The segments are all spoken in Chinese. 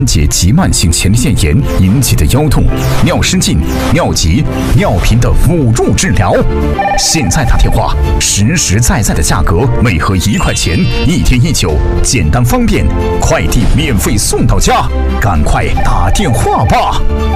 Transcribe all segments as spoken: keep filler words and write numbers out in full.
解急慢性前列腺炎引起的腰痛、尿失禁、尿急、尿频的辅助治疗。现在打电话，实实在在的价格，每盒一块钱，一天一酒，简单方便，快递免费送到家，赶快打电话吧！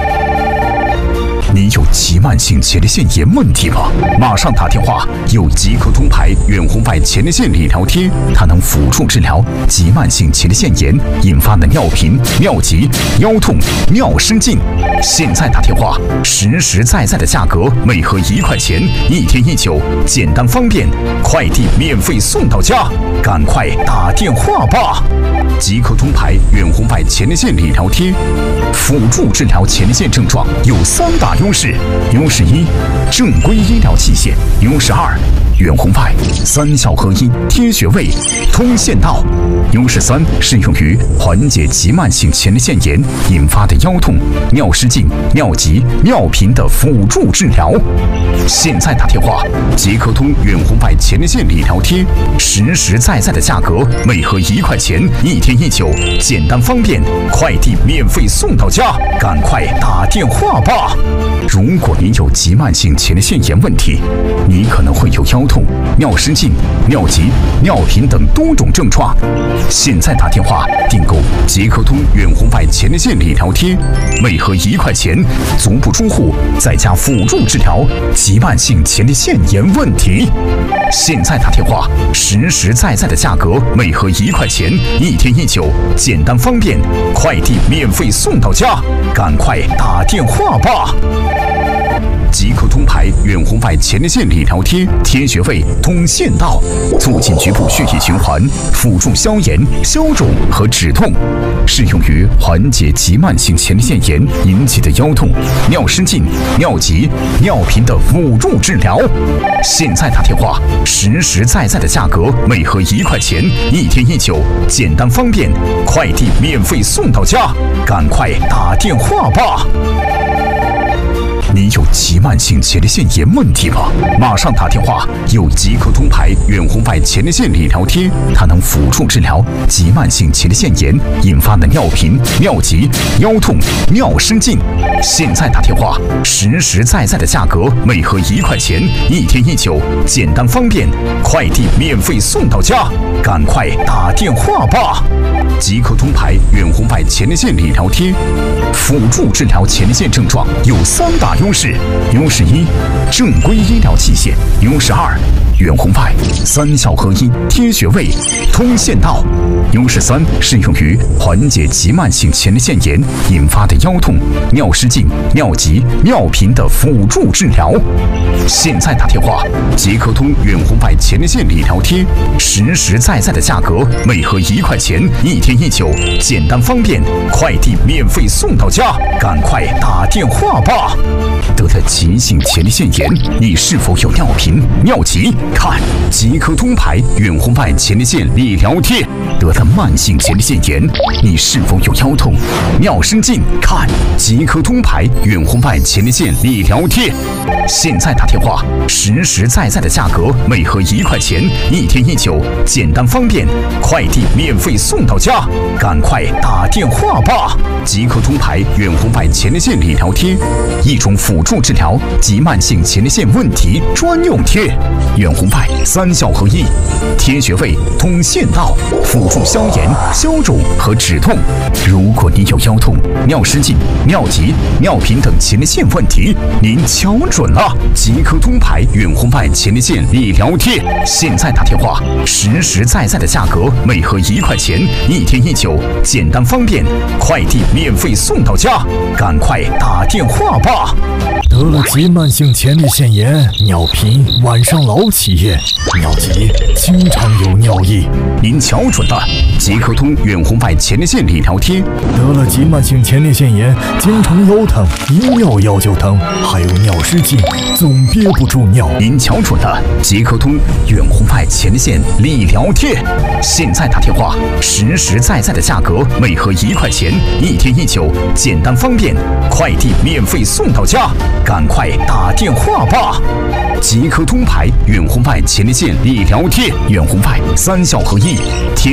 你有急慢性前列腺炎问题吗？马上打电话！有即刻通牌远红外前列腺理疗贴，它能辅助治疗急慢性前列腺炎引发的尿频、尿急、腰痛、尿失禁。现在打电话，实实在在的价格，每盒一块钱，一天一酒，简单方便，快递免费送到家，赶快打电话吧！即刻通牌远红外前列腺理疗贴，辅助治疗前列腺症状有三大优势：优势一，正规医疗器械；优势二，远红外三效合一，贴穴位，通线道；优势三，适用于缓解急慢性前列腺炎引发的腰痛、尿失禁、尿急、尿频的辅助治疗。现在打电话，即刻通远红外前列腺理疗贴，实实在在的价格，每盒一块钱，一天一酒，简单方便，快递免费送到家，赶快打电话吧！如果您有急慢性前列腺炎问题，你可能会有腰痛、尿失禁、尿急、尿频等多种症状。现在打电话订购即刻通远红外前列腺理疗贴，每盒一块钱，足不出户，在家辅助治疗急慢性前列腺炎问题。现在打电话，实实在在的价格，每盒一块钱，一天一酒，简单方便，快递免费送到家，赶快打电话吧！即刻通牌远红外前列腺理疗贴，贴穴位，通线道，促进局部血液循环，辅助消炎、消肿和止痛，适用于缓解急慢性前列腺炎引起的腰痛、尿失禁、尿急、尿频的辅助治疗。现在打电话，实实在在的价格，每盒一块钱，一天一酒，简单方便，快递免费送到家，赶快打电话吧！你有急慢性前列腺炎问题吗？马上打电话！有即刻通牌远红外前列腺理疗贴，它能辅助治疗急慢性前列腺炎引发的尿频、尿急、腰痛、尿失禁。现在打电话，实实在在的价格，每盒一块钱，一天一酒，简单方便，快递免费送到家，赶快打电话吧！即刻通牌远红外前列腺理疗贴，辅助治疗前列腺症状有三大优势：优势一，正规医疗器械；优势二，远红外三效合一，贴穴位，通线道；优势三，适用于缓解急慢性前列腺炎引发的腰痛、尿失禁、尿急、尿频的辅助治疗。现在打电话，即刻通远红外前列腺理疗贴，实实在在的价格，每盒一块钱，一天一酒，简单方便，快递免费送到家，赶快打电话吧！得了急性前列腺炎，你是否有尿频、尿急？看即刻通牌远红外前列腺理疗贴。得了慢性前列腺炎，你是否有腰痛、尿失禁？看即刻通牌远红外前列腺理疗贴。现在打电话，实实在在的价格，每盒一块钱，一天一酒，简单方便，快递免费送到家，赶快打电话吧！即刻通牌远红外前列腺理疗贴，一种辅助治疗急慢性前列腺问题专用贴，远红外三效合一，贴穴位，通线道，辅助消炎、消肿和止痛。如果你有腰痛、尿失禁、尿急、尿频等前列腺问题，您瞧准了！即刻通牌远红外前列腺理疗贴，现在打电话，实实在在的价格，每盒一块钱，一天一酒，简单方便，快递免费送到家，赶快打电话吧！ 得了急慢性前列腺炎，尿频，晚上老起夜，尿急，经常有尿意。 您瞧准了，即刻通远红外前列腺理疗贴。 得了急慢性前列腺炎，经常腰疼，一尿药就疼，还有尿失禁，总憋不住尿。 您瞧准了，即刻通远红外前列腺理疗贴。现在打电话，实实在在的价格，每盒一块钱，一天一酒，简单方便，快递免费送到家，赶快打电话吧！即刻通牌远红外前列腺理疗贴，远红外三效合一，贴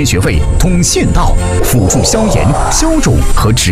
天穴位通穴道，辅助消炎、消肿和止